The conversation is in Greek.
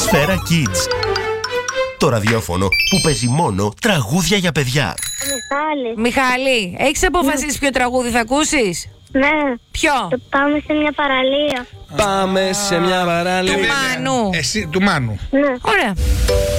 Σφαίρα Kids. Το ραδιόφωνο που παίζει μόνο τραγούδια για παιδιά. Μιχάλη, έχεις αποφασίσει ποιο τραγούδι θα ακούσεις? Ναι. Ποιο? Το πάμε σε μια παραλία. Πάμε σε μια παραλία. Του Μάνου. Εσύ, του Μάνου. Ναι. Ωραία.